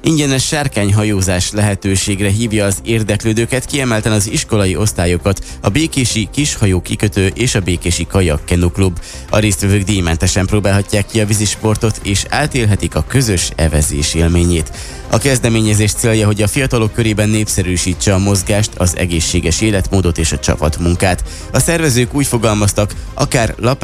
Ingyenes sárkányhajózás lehetőségre hívja az érdeklődőket, kiemelten az iskolai osztályokat a Békési Kishajó Kikötő és a Békési Kajak Kenu Klub. A résztvevők díjmentesen próbálhatják ki a vízisportot és átélhetik a közös evezés élményét. A kezdeményezés célja, hogy a fiatalok körében népszerűsítse a mozgást, az egészséges életmódot és a csapatmunkát. A szervezők úgy fogalmaztak, akár